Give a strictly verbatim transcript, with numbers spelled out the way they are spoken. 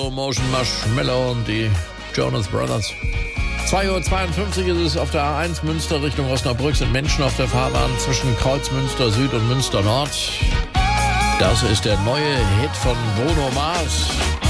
Motion Marshmallow und die Jonas Brothers. zwei Uhr zweiundfünfzig ist es auf der A eins Münster Richtung Osnabrück, sind Menschen auf der Fahrbahn zwischen Kreuzmünster Süd und Münster Nord. Das ist der neue Hit von Bruno Mars.